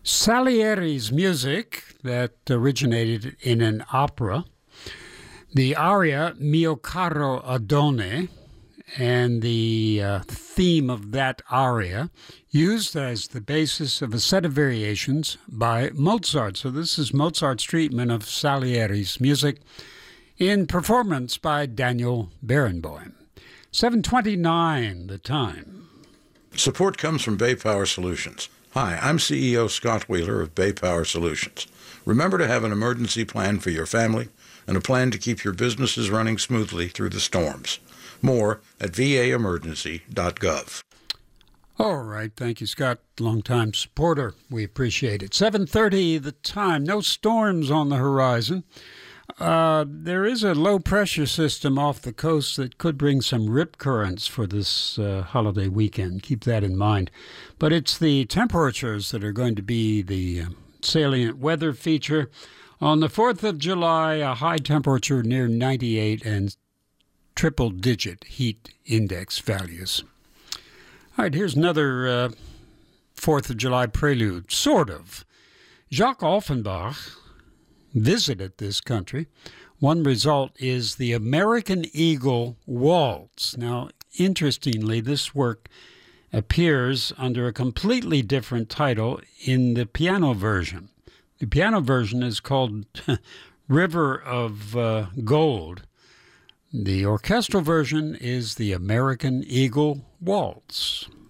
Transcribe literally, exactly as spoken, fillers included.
Salieri's music that originated in an opera, the aria Mio Caro Adone, and the uh, theme of that aria used as the basis of a set of variations by Mozart. So this is Mozart's treatment of Salieri's music in performance by Daniel Barenboim. seven twenty-nine the time. Support comes from Bay Power Solutions. Hi, I'm C E O Scott Wheeler of Bay Power Solutions. Remember to have an emergency plan for your family and a plan to keep your businesses running smoothly through the storms. More at v a emergency dot gov. All right. Thank you, Scott. Longtime supporter. We appreciate it. seven thirty the time. No storms on the horizon. Uh, there is a low-pressure system off the coast that could bring some rip currents for this uh, holiday weekend. Keep that in mind. But it's the temperatures that are going to be the uh, salient weather feature. On the fourth of July, a high temperature near ninety-eight and triple-digit heat index values. All right, here's another uh, fourth of July prelude, sort of. Jacques Offenbach visited this country. One result is the American Eagle Waltz. Now, interestingly, this work appears under a completely different title in the piano version. The piano version is called River of uh, Gold. The orchestral version is the American Eagle Waltz.